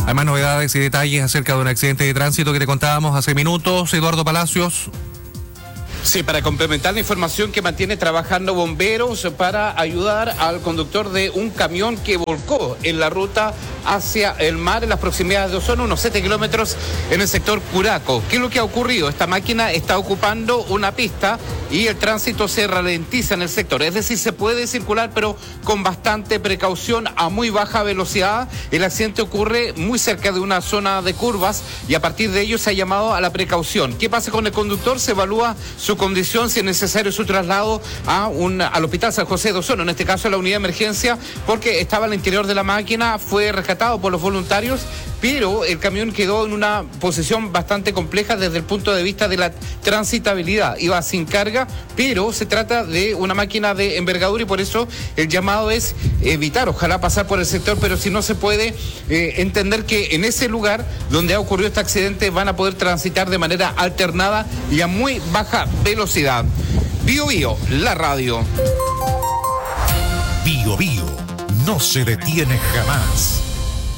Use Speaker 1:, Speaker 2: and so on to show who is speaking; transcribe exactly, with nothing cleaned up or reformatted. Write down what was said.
Speaker 1: Hay más novedades y detalles acerca de un accidente de tránsito que te contábamos hace minutos. Eduardo Palacios.
Speaker 2: Sí, para complementar la información que mantiene trabajando bomberos para ayudar al conductor de un camión que volcó en la ruta hacia el mar en las proximidades de Osorno, unos siete kilómetros en el sector Curaco. ¿Qué es lo que ha ocurrido? Esta máquina está ocupando una pista y el tránsito se ralentiza en el sector. Es decir, se puede circular, pero con bastante precaución a muy baja velocidad. El accidente ocurre muy cerca de una zona de curvas y a partir de ello se ha llamado a la precaución. ¿Qué pasa con el conductor? Se evalúa su condición, si es necesario su traslado a un, al Hospital San José de Osorno, en este caso a la unidad de emergencia, porque estaba al interior de la máquina, fue rescatado por los voluntarios, pero el camión quedó en una posición bastante compleja desde el punto de vista de la transitabilidad. Iba sin carga, pero se trata de una máquina de envergadura y por eso el llamado es evitar, ojalá pasar por el sector, pero si no se puede, eh, entender que en ese lugar donde ha ocurrido este accidente van a poder transitar de manera alternada y a muy baja velocidad. Bio Bio, la radio.
Speaker 3: Bio Bio, no se detiene jamás.